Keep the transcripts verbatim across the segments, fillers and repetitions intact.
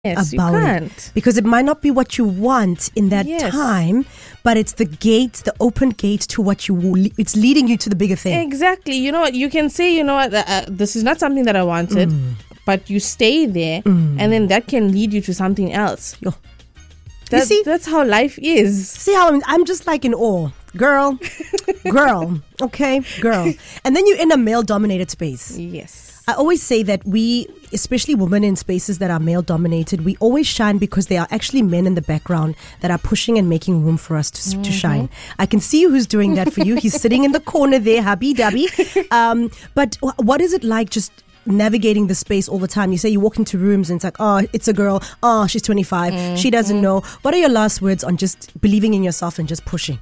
Yes, about you can't. it. Because it might not be what you want in that Yes. time, but it's the gate, the open gate to what you will, it's leading you to the bigger thing. Exactly. You know what? You can say, you know what, uh, uh, this is not something that I wanted, Mm. but you stay there, Mm. and then that can lead you to something else. Yo. That, see? That's how life is. See how I'm, I'm just like in awe. Girl, girl, okay, girl. And then you're in a male-dominated space. Yes. I always say that we, especially women in spaces that are male-dominated, we always shine because there are actually men in the background that are pushing and making room for us to, mm-hmm. to shine. I can see who's doing that for you. He's sitting in the corner there, hubby dubby. Um, but what is it like just navigating the space all the time? You say you walk into rooms and it's like, oh, it's a girl. Oh, she's twenty-five. Mm-hmm. She doesn't know. What are your last words on just believing in yourself and just pushing?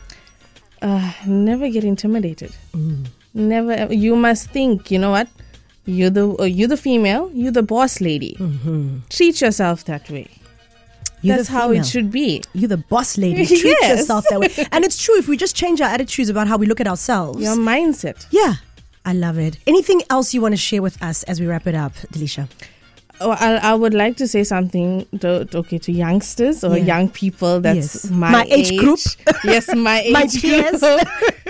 Uh, never get intimidated. Mm. Never. You must think, you know what? You're the uh, you're the female. You're the boss lady. Mm-hmm. Treat yourself that way. You're That's how it should be. You're the boss lady. Treat Yes. yourself that way. And it's true. If we just change our attitudes about how we look at ourselves. Your mindset. Yeah. I love it. Anything else you want to share with us as we wrap it up, Delisha? Oh, I, I would like to say something to, to- okay to youngsters or Yeah. young people. That's Yes. my, My age group. Yes, my age My peers. group.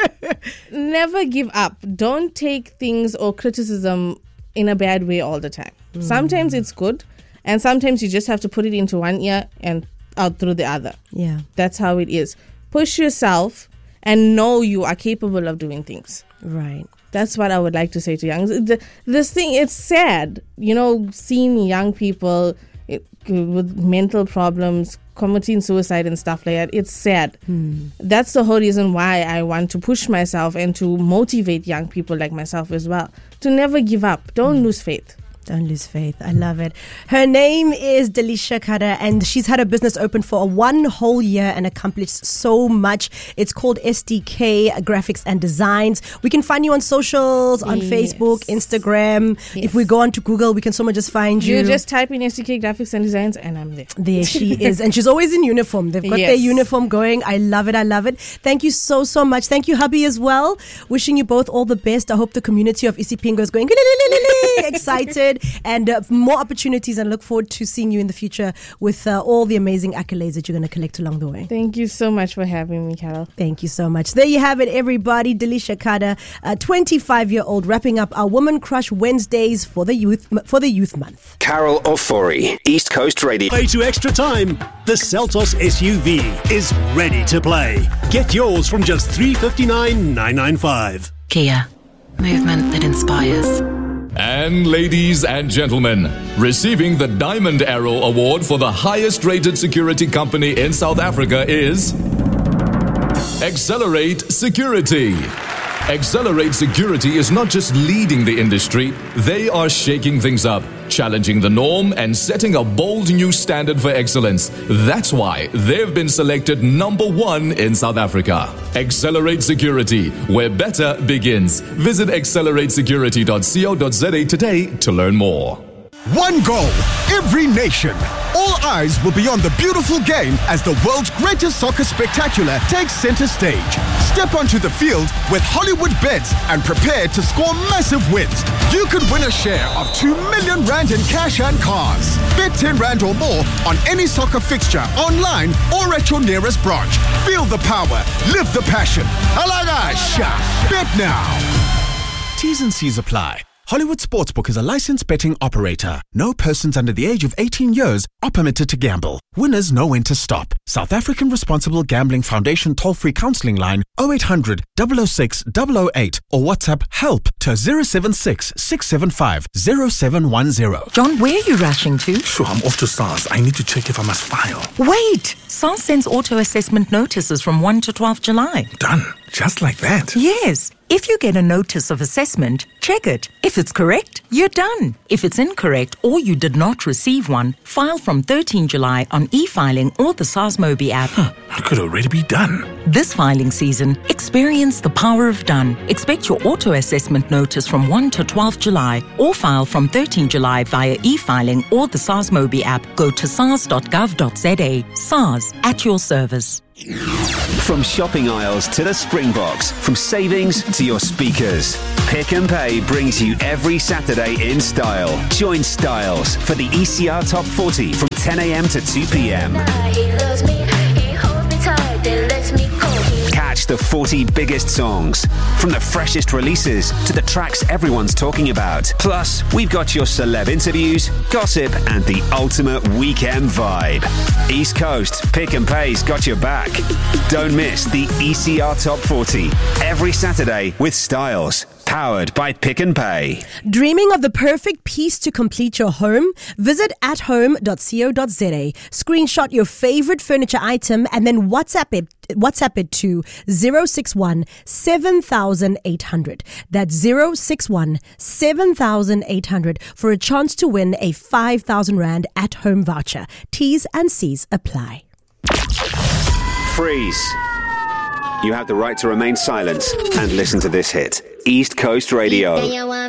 Never give up. Don't take things or criticism in a bad way all the time. Mm. Sometimes it's good, and sometimes you just have to put it into one ear and out through the other. Yeah. That's how it is. Push yourself and know you are capable of doing things. Right. That's what I would like to say to young. The, this thing, it's sad, you know, seeing young people it, with mental problems, committing suicide and stuff like that. It's sad. Hmm. That's the whole reason why I want to push myself and to motivate young people like myself as well. To never give up. Don't Hmm. lose faith. Don't lose faith. I love it. Her name is Delisha Khada, and she's had a business open for one whole year and accomplished so much. It's called S D K Graphics and Designs. We can find you on socials, on Yes. Facebook, Instagram. Yes. If we go on to Google, we can someone just find you. You just type in S D K Graphics and Designs and I'm there. There she is. And she's always in uniform. They've got their Yes. uniform going. I love it. I love it. Thank you so, so much. Thank you, hubby, as well. Wishing you both all the best. I hope the community of Isipingo is going excited and uh, more opportunities, and look forward to seeing you in the future with uh, all the amazing accolades that you're going to collect along the way. Thank you so much for having me, Carol. Thank you so much. There you have it, everybody. Delisha Khada, a twenty-five-year-old, wrapping up our Woman Crush Wednesdays for the youth for the Youth Month. Carol Ofori, East Coast Radio. Way to extra time. The Seltos S U V is ready to play. Get yours from just three hundred fifty-nine thousand nine hundred ninety-five. Kia, movement that inspires. And ladies and gentlemen, receiving the Diamond Arrow Award for the highest rated security company in South Africa is Accelerate Security. Accelerate Security is not just leading the industry, they are shaking things up, challenging the norm and setting a bold new standard for excellence. That's why they've been selected number one in South Africa. Accelerate Security, where better begins. Visit accelerate security dot co dot za today to learn more. One goal, every nation. All eyes will be on the beautiful game as the world's greatest soccer spectacular takes center stage. Step onto the field with Hollywood Bets and prepare to score massive wins. You could win a share of two million rand in cash and cars. Bet ten rand or more on any soccer fixture, online or at your nearest branch. Feel the power, live the passion. Alagasha, bet now. T's and C's apply. Hollywood Sportsbook is a licensed betting operator. No persons under the age of eighteen years are permitted to gamble. Winners know when to stop. South African Responsible Gambling Foundation toll-free counseling line oh eight hundred, double oh six, double oh eight or WhatsApp HELP to zero seven six, six seven five, zero seven one zero. John, where are you rushing to? Sure, I'm off to SARS. I need to check if I must file. Wait! SARS sends auto-assessment notices from first to twelfth July. Done. Just like that. Yes. If you get a notice of assessment, check it. If it's correct, you're done. If it's incorrect or you did not receive one, file from thirteenth July on e-filing or the SARS Mobi app. Huh, I could already be done. This filing season, experience the power of done. Expect your auto-assessment notice from first to twelfth July or file from thirteenth July via e-filing or the SARS Mobi app. Go to sars dot gov dot za. SARS, at your service. From shopping aisles to the Springboks, from savings to your speakers, Pick and Pay brings you every Saturday in style. Join Styles for the E C R Top forty from ten a.m. to two p.m. Catch the forty biggest songs, from the freshest releases to the tracks everyone's talking about. Plus, we've got your celeb interviews, gossip, and the ultimate weekend vibe. East Coast, Pick and Pay's got your back. Don't miss the E C R Top forty every Saturday with Styles. Powered by Pick and Pay. Dreaming of the perfect piece to complete your home? Visit at home dot co dot za. Screenshot your favorite furniture item and then WhatsApp it, WhatsApp it to zero six one seven eight zero zero. That's zero six one seven eight zero zero for a chance to win a five thousand Rand at home voucher. T's and C's apply. Freeze. You have the right to remain silent and listen to this hit. East Coast Radio.